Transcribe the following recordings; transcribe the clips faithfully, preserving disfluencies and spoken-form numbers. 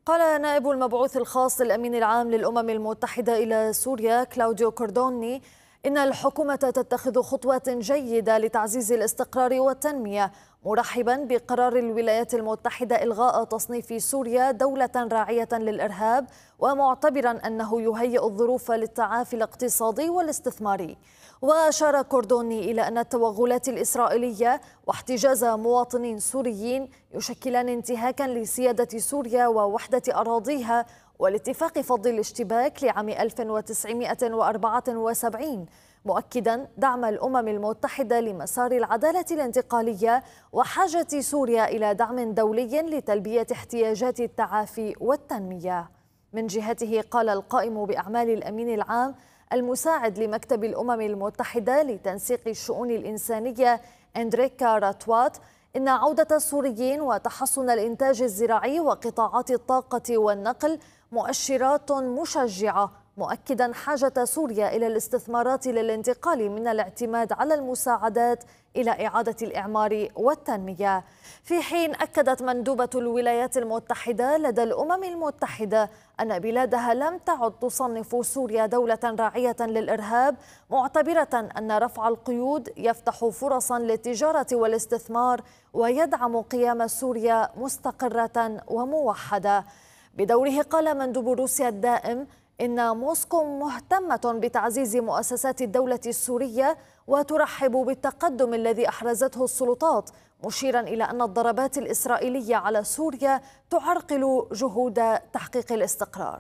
قال نائب المبعوث الخاص للأمين العام للأمم المتحدة إلى سوريا كلاوديو كوردوني إن الحكومة تتخذ خطوات جيدة لتعزيز الاستقرار والتنمية، مرحبا بقرار الولايات المتحدة إلغاء تصنيف سوريا دولة راعية للإرهاب، ومعتبرا أنه يهيئ الظروف للتعافي الاقتصادي والاستثماري. وأشار كوردوني إلى أن التوغلات الإسرائيلية واحتجاز مواطنين سوريين يشكلان انتهاكا لسيادة سوريا ووحدة أراضيها والاتفاق فض الاشتباك لعام ألف وتسعمائة وأربعة وسبعين، مؤكدا دعم الأمم المتحدة لمسار العدالة الانتقالية وحاجة سوريا إلى دعم دولي لتلبية احتياجات التعافي والتنمية. من جهته قال القائم بأعمال الأمين العام المساعد لمكتب الأمم المتحدة لتنسيق الشؤون الإنسانية أندريكا راتوات إن عودة السوريين وتحسن الإنتاج الزراعي وقطاعات الطاقة والنقل مؤشرات مشجعة، مؤكدا حاجة سوريا إلى الاستثمارات للانتقال من الاعتماد على المساعدات إلى إعادة الإعمار والتنمية. في حين أكدت مندوبة الولايات المتحدة لدى الأمم المتحدة أن بلادها لم تعد تصنف سوريا دولة راعية للإرهاب، معتبرة أن رفع القيود يفتح فرصا للتجارة والاستثمار ويدعم قيام سوريا مستقرة وموحدة. بدوره قال مندوب روسيا الدائم إن موسكو مهتمة بتعزيز مؤسسات الدولة السورية وترحب بالتقدم الذي أحرزته السلطات، مشيرا إلى أن الضربات الإسرائيلية على سوريا تعرقل جهود تحقيق الاستقرار.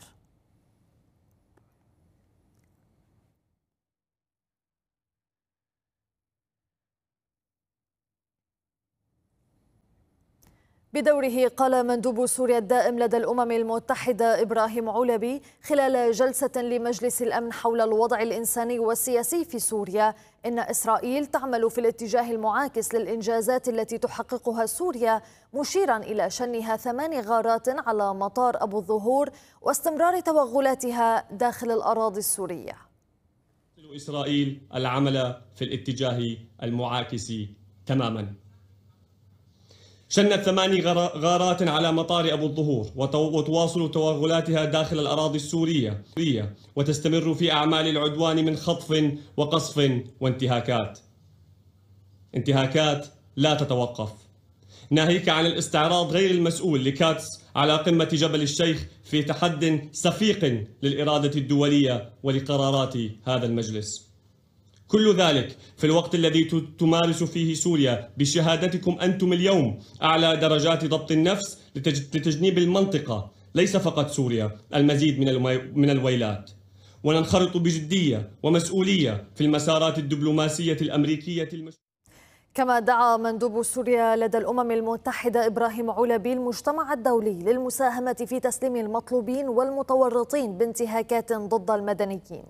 بدوره قال مندوب سوريا الدائم لدى الأمم المتحدة إبراهيم علبي خلال جلسة لمجلس الأمن حول الوضع الإنساني والسياسي في سوريا إن إسرائيل تعمل في الاتجاه المعاكس للإنجازات التي تحققها سوريا، مشيرا إلى شنها ثمان غارات على مطار أبو الظهور واستمرار توغلاتها داخل الأراضي السورية. إسرائيل العمل في الاتجاه المعاكس تماما. شنت ثماني غارات على مطار أبو الظهور وتواصل توغلاتها داخل الأراضي السورية وتستمر في أعمال العدوان من خطف وقصف وانتهاكات انتهاكات لا تتوقف، ناهيك عن الاستعراض غير المسؤول لكاتس على قمة جبل الشيخ في تحد سفيق للإرادة الدولية ولقرارات هذا المجلس. كل ذلك في الوقت الذي تمارس فيه سوريا بشهادتكم أنتم اليوم أعلى درجات ضبط النفس لتجنيب المنطقة، ليس فقط سوريا، المزيد من من الويلات. وننخرط بجدية ومسؤولية في المسارات الدبلوماسية الأمريكية المش... كما دعا مندوب سوريا لدى الأمم المتحدة إبراهيم علبي المجتمع الدولي للمساهمة في تسليم المطلوبين والمتورطين بانتهاكات ضد المدنيين.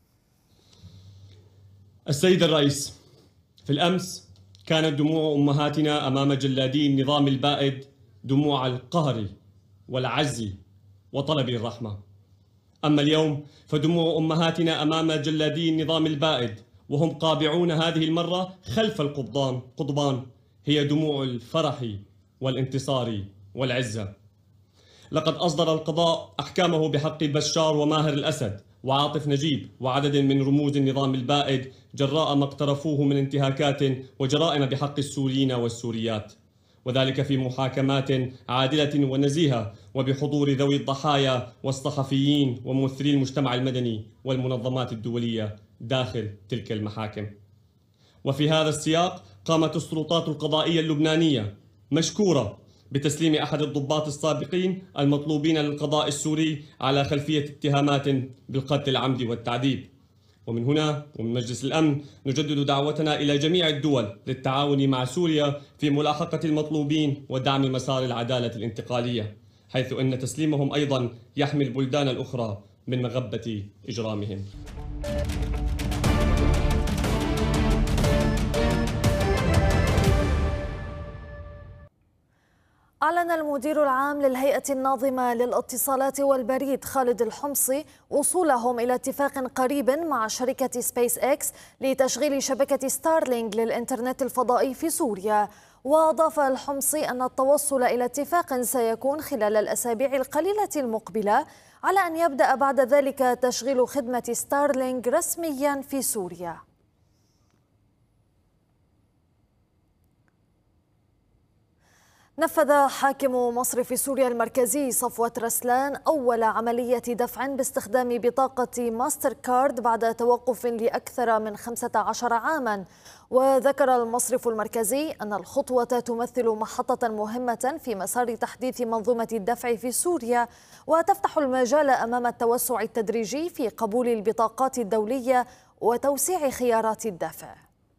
السيد الرئيس، في الأمس كانت دموع أمهاتنا أمام جلادي النظام البائد دموع القهر والعجز وطلب الرحمة. أما اليوم فدموع أمهاتنا أمام جلادي النظام البائد وهم قابعون هذه المرة خلف القضبان قضبان هي دموع الفرح والانتصار والعزة. لقد أصدر القضاء أحكامه بحق بشار وماهر الأسد وعاطف نجيب وعدد من رموز النظام البائد جراء ما اقترفوه من انتهاكات وجرائم بحق السوريين والسوريات، وذلك في محاكمات عادلة ونزيهة وبحضور ذوي الضحايا والصحفيين وممثلي المجتمع المدني والمنظمات الدولية داخل تلك المحاكم. وفي هذا السياق قامت السلطات القضائية اللبنانية مشكورة بتسليم أحد الضباط السابقين المطلوبين للقضاء السوري على خلفية اتهامات بالقتل العمدي والتعذيب. ومن هنا ومن مجلس الأمن نجدد دعوتنا إلى جميع الدول للتعاون مع سوريا في ملاحقة المطلوبين ودعم مسار العدالة الانتقالية، حيث أن تسليمهم أيضا يحمي البلدان الأخرى من مغبة إجرامهم. أعلن المدير العام للهيئة الناظمة للاتصالات والبريد خالد الحمصي وصولهم إلى اتفاق قريب مع شركة سبيس إكس لتشغيل شبكة ستارلينك للإنترنت الفضائي في سوريا. وأضاف الحمصي أن التوصل إلى اتفاق سيكون خلال الأسابيع القليلة المقبلة، على أن يبدأ بعد ذلك تشغيل خدمة ستارلينك رسميا في سوريا. نفذ حاكم مصرف سوريا المركزي صفوة رسلان أول عملية دفع باستخدام بطاقة ماستر كارد بعد توقف لأكثر من خمسة عشر عاما. وذكر المصرف المركزي أن الخطوة تمثل محطة مهمة في مسار تحديث منظومة الدفع في سوريا، وتفتح المجال أمام التوسع التدريجي في قبول البطاقات الدولية وتوسيع خيارات الدفع.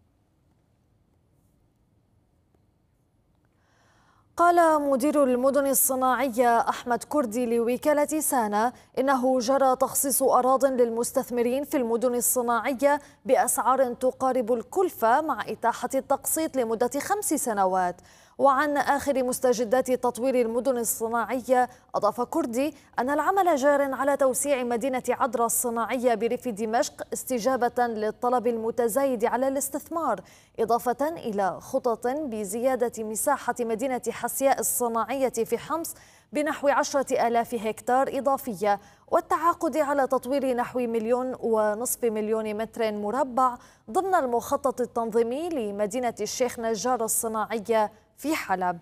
قال مدير المدن الصناعية أحمد كردي لوكالة سانا إنه جرى تخصيص أراضٍ للمستثمرين في المدن الصناعية بأسعار تقارب الكلفة مع إتاحة التقسيط لمدة خمس سنوات. وعن آخر مستجدات تطوير المدن الصناعية أضاف كردي أن العمل جار على توسيع مدينة عدرا الصناعية بريف دمشق استجابة للطلب المتزايد على الاستثمار، إضافة إلى خطط بزيادة مساحة مدينة حسياء الصناعية في حمص بنحو عشرة آلاف هكتار إضافية، والتعاقد على تطوير نحو مليون ونصف مليون متر مربع ضمن المخطط التنظيمي لمدينة الشيخ نجار الصناعية في حلب.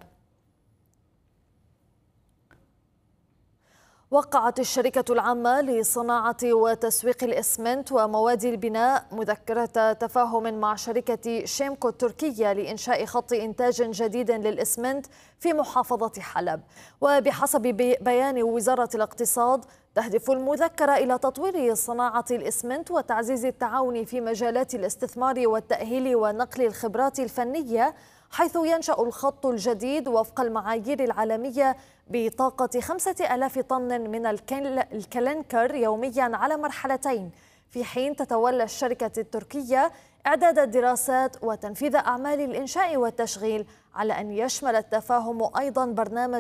وقعت الشركة العامة لصناعة وتسويق الإسمنت ومواد البناء مذكرة تفاهم مع شركة شيمكو التركية لإنشاء خط إنتاج جديد للإسمنت في محافظة حلب. وبحسب بيان وزارة الاقتصاد تهدف المذكرة إلى تطوير صناعة الإسمنت وتعزيز التعاون في مجالات الاستثمار والتأهيل ونقل الخبرات الفنية، حيث ينشأ الخط الجديد وفق المعايير العالمية بطاقة خمسة آلاف طن من الكلنكر يوميا على مرحلتين، في حين تتولى الشركة التركية إعداد الدراسات وتنفيذ أعمال الإنشاء والتشغيل، على أن يشمل التفاهم أيضا برنامج